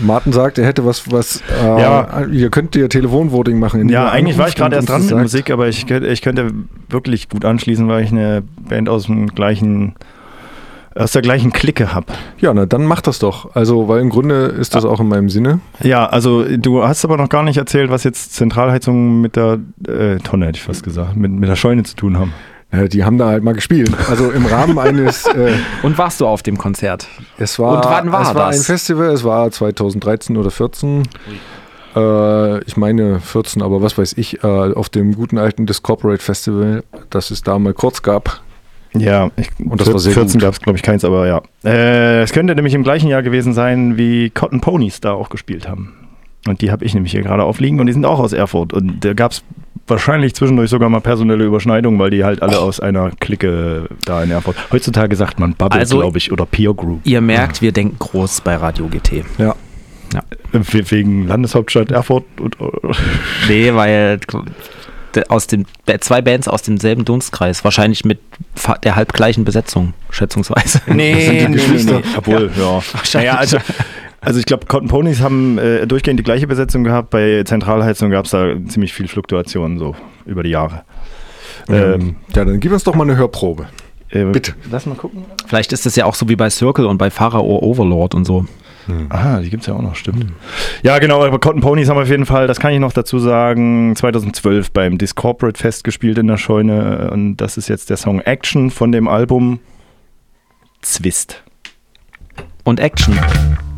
Martin sagt, er hätte was ihr könnt ja Telefonvoting machen. Ja, eigentlich war ich gerade erst dran mit Musik, aber ich könnte wirklich gut anschließen, weil ich eine Band aus der gleichen Clique habe. Ja, na dann mach das doch. Also, weil im Grunde ist das auch in meinem Sinne. Ja, also du hast aber noch gar nicht erzählt, was jetzt Zentralheizung mit der Tonne, hätte ich fast gesagt, mit der Scheune zu tun haben. Ja, die haben da halt mal gespielt. Also im Rahmen eines... Und warst du auf dem Konzert? Und wann war das? Es war ein Festival, es war 2013 oder 14. Ich meine 14, aber was weiß ich, auf dem guten alten Discorporate Festival, das es da mal kurz gab. Ja, und das war sehr 14 gut. gab es, glaube ich, keins, aber ja. Es könnte nämlich im gleichen Jahr gewesen sein, wie Cotton Ponies da auch gespielt haben. Und die habe ich nämlich hier gerade aufliegen und die sind auch aus Erfurt. Und da gab es wahrscheinlich zwischendurch sogar mal personelle Überschneidungen, weil die halt alle aus einer Clique da in Erfurt. Heutzutage sagt man Bubble, also, glaube ich, oder Peer Group. Ihr merkt, wir denken groß bei Radio GT. Ja. Wegen Landeshauptstadt Erfurt? Nee, weil zwei Bands aus demselben Dunstkreis, wahrscheinlich mit der halb gleichen Besetzung, schätzungsweise. Nee. Obwohl, ja. Naja, also ich glaube, Cotton Ponies haben durchgehend die gleiche Besetzung gehabt. Bei Zentralheizung gab es da ziemlich viel Fluktuation so über die Jahre. Ja, dann gib uns doch mal eine Hörprobe. Bitte. Lass mal gucken. Vielleicht ist das ja auch so wie bei Circle und bei Pharao Overlord und so. Ah, die gibt es ja auch noch, stimmt. Ja, genau, aber Cotton Ponies haben auf jeden Fall, das kann ich noch dazu sagen, 2012 beim Discorporate Fest gespielt in der Scheune. Und das ist jetzt der Song Action von dem Album Zwist. Und Action.